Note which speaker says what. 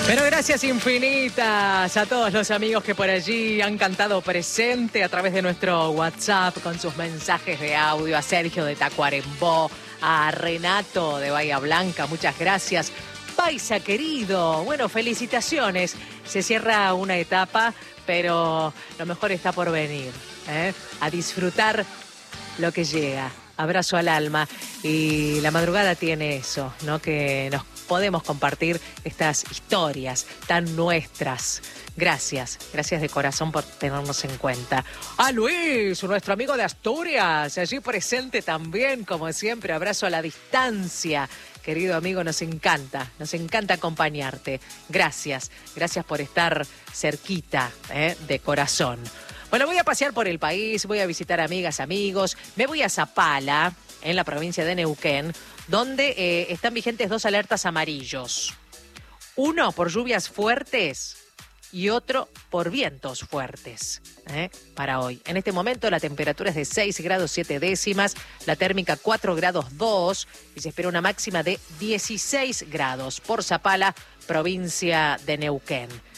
Speaker 1: Pero gracias infinitas a todos los amigos que por allí han cantado presente a través de nuestro WhatsApp con sus mensajes de audio, a Sergio de Tacuarembó, a Renato de Bahía Blanca, muchas gracias. Paisa querido, bueno, felicitaciones. Se cierra una etapa, pero lo mejor está por venir, ¿eh? A disfrutar lo que llega. Abrazo al alma. Y la madrugada tiene eso, ¿no? Que nos podemos compartir estas historias tan nuestras. Gracias de corazón por tenernos en cuenta. A Luis, nuestro amigo de Asturias, allí presente también, como siempre. Abrazo a la distancia. Querido amigo, nos encanta acompañarte. Gracias por estar cerquita, de corazón. Bueno, voy a pasear por el país, voy a visitar amigas, amigos, me voy a Zapala, en la provincia de Neuquén, donde están vigentes 2 alertas amarillos. Uno por lluvias fuertes y otro por vientos fuertes, para hoy. En este momento la temperatura es de 6 grados 7 décimas, la térmica 4 grados 2 y se espera una máxima de 16 grados por Zapala, provincia de Neuquén.